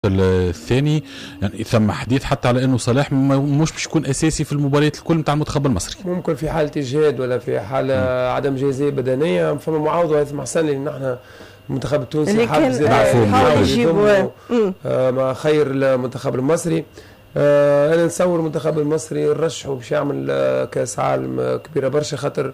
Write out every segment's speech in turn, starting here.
الثاني يعني ثم حديث حتى على انه صلاح مش باش يكون اساسي في المباريات الكل نتاع المنتخب المصري. ممكن في حاله اجهاد ولا في حاله عدم جاهزيه بدنيه، فما معوض هيثم حسن اللي نحن المنتخب التونسي اللي كان حاول يجيبوا ما خير المنتخب المصري. انا نتصور المنتخب المصري نرشحه باش يعمل كاس عالم كبيره برشا، خاطر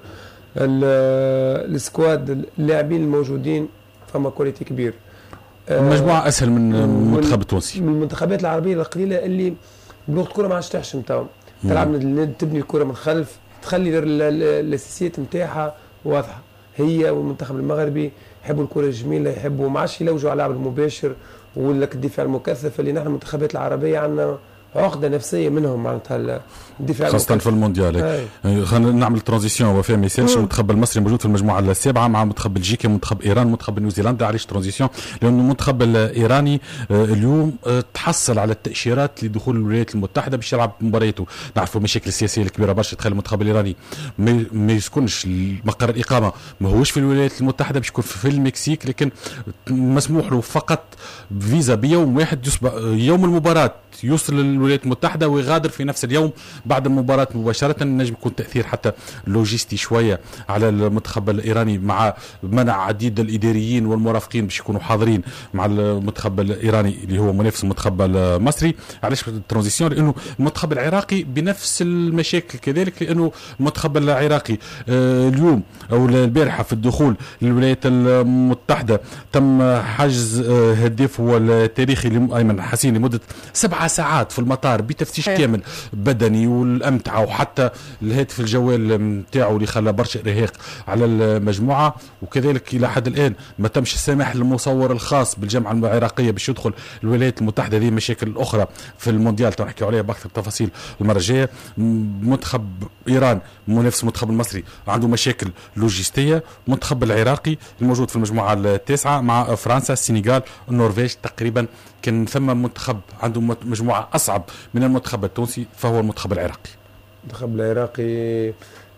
السكواد اللاعبين الموجودين فما كواليتي كبير. مجموعة أسهل من المنتخب التونسي، من المنتخبات العربية القليلة اللي بلغة الكرة ما عادش تحشم تاعهم، تلعب تبني الكرة من خلف، تخلي الأساسيات نتاعها واضحة. هي والمنتخب المغربي يحبوا الكرة الجميلة، يحبوا ما عادش يلوجوا على اللعب المباشر ولا الدفاع المكثف اللي نحن المنتخبات العربية عندنا عقدة نفسية منهم معناتها الدفاع خاصة في المونديال. خلينا نعمل ترانزيسيون وفاء ما يسالش. المنتخب المصري موجود في المجموعة السابعة مع منتخب بلجيكا، منتخب إيران، منتخب نيوزيلندا. علاش ترانزيسيون؟ لأن المنتخب الإيراني اليوم تحصل على التأشيرات لدخول الولايات المتحدة باش يلعب مبارياته. نعرفوا المشاكل السياسية الكبيرة برشا تخلي المنتخب الإيراني ما يسكنش مقر الإقامة، ما هوش في الولايات المتحدة، باش يكون في المكسيك، لكن مسموح له فقط فيزا بيوم واحد يسبق يوم المباراة يوصل للولايات المتحدة ويغادر في نفس اليوم بعد المباراة مباشرة. نجم يكون تأثير حتى لوجستي شوية على المنتخب الإيراني، مع منع عديد الإداريين والمرافقين باش يكونوا حاضرين مع المنتخب الإيراني اللي هو منافس المنتخب المصري. علاش الترانزيسيون؟ لأنه المنتخب العراقي بنفس المشاكل كذلك، لأنه المنتخب العراقي اليوم أو البارحة في الدخول للولايات المتحدة تم حجز هدافه التاريخي أيمن حسين لمدة 7 ساعات في المطار بتفتيش كامل بدني والأمتعة، وحتى الهاتف الجوال متاعه اللي خلى برشا إرهاق على المجموعة. وكذلك إلى حد الآن ما تمش السماح للمصور الخاص بالجامعة العراقية باش يدخل الولايات المتحدة. هذه مشاكل أخرى في المونديال تنحكي عليها بأكثر تفاصيل المرة الجاية. منتخب إيران منافس المنتخب المصري عنده مشاكل لوجستية. المنتخب العراقي الموجود في المجموعة التاسعة مع فرنسا، السنغال، النرويج. تقريبا كان ثم منتخب عنده مجموعة أصعب من المنتخب التونسي، فهو المنتخب العراقي. المنتخب العراقي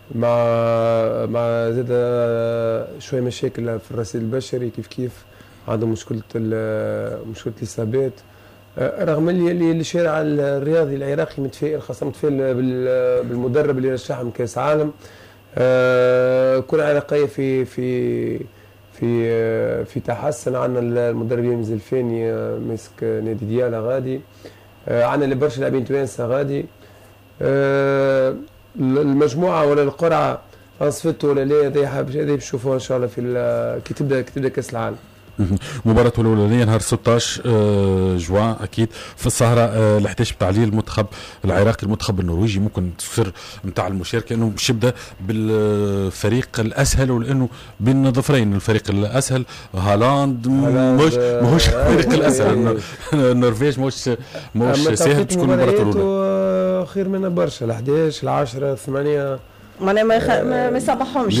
مع زاد شوية مشاكل في الرصيد البشري، كيف عندهم مشكلة الإصابات، رغم اللي الشارع الرياضي العراقي متفائل، خاصة متفائل بالمدرب اللي رشحهم كأس عالم. الكرة العراقية في تحسن. عندنا المدرب يمز الفاني ماسك نادي ديالا غادي، عندنا برشا لاعبين توانسه غادي. المجموعه ولا القرعه انصفت ولا لا، هذا باش نشوفوها ان شاء الله في كي تبدا كاس العالم. مباراة الأولانية نهار 16 جوان أكيد في السهرة ال11 بتعليل المنتخب العراقي المنتخب النرويجي. ممكن سر نتاع المشاركة إنه باش يبدأ بالفريق الأسهل، ولأنه بين الظفرين الفريق الأسهل هالاند ماهوش الفريق الأسهل. النرويج ماهوش سهل تكون المباراة الأولى. خير منها برشا، ال11 ال10 8 ما يصبحهمش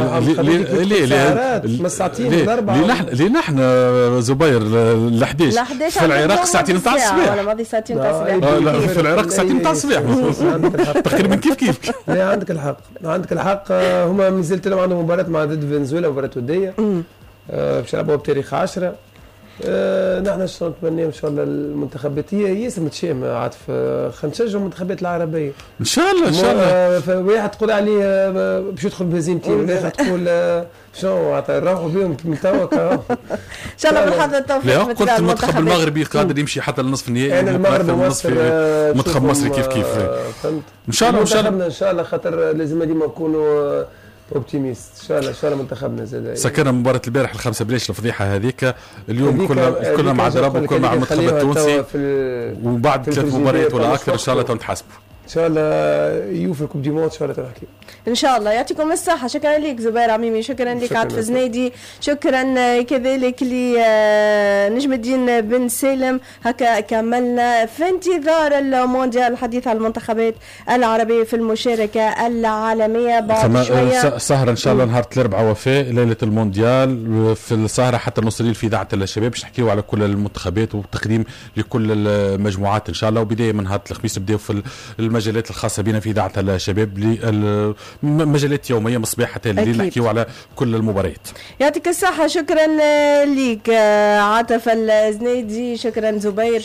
ليه ساعتين ليه نحن زبير ال11 في العراق ساعتين نتاع الصباح، ولا ماضي ساعتين نتاع الصباح في العراق ساعتين نتاع الصباح تقريبا كيف لا عندك الحق. هما مازلت لهم عندهم مباراة مع ضد فنزويلا، مباراة ودية باش يلعبوها بتاريخ 10. نحن نتمنى ان شاء الله المنتخبات هي ياسر متشائمه عاطف، خلينا نشجعوا المنتخبات العربيه ان شاء الله. واحد تقول عليه باش يدخل بهزيمتين، واحد تقول شنو نروحوا بهم من توا ان شاء الله بالحظ التوفيق. لا قلت المنتخب المغربي قادر يمشي حتى للنصف النهائي. انا المغرب المنتخب المصري كيف ان شاء الله ان شاء الله خاطر لازم ديما نكونوا اوبتيميست. ان شاء الله منتخبنا زاد سكرنا مباراة البارح ال5 بلاش الفضيحة هذيك. اليوم كلنا مع الدرب وكلنا مع المنتخب التونسي، وبعد 3 مباريات ولا اكثر ان شاء الله تنتحسبوا ان شاء الله يوفي الكوب دي مونت ان شاء الله تنحكي ان شاء الله. يعطيكم الصحة. شكرا لك زبير عميمي، شكرا لك عاطف زنيدي، شكرا كذلك لنجم الدين بن سالم. هكا كملنا في انتظار المونديال الحديث عن المنتخبات العربية في المشاركة العالمية. بعد شوية سهرة ان شاء الله نهار الأربعاء وفاء ليلة المونديال في السهرة حتى نص الليل في إذاعة الشباب باش نحكيو على كل المنتخبات وتقديم لكل المجموعات ان شاء الله. وبداية من نهار الخميس نبداو في المجالات الخاصه بنا في اذاعه الشباب، مجالات يوميه من الصباح حتى الليل نحكيو على كل المباريات. يعطيك الصحه، شكرا ليك عاطف الزنيدي، شكرا زبير.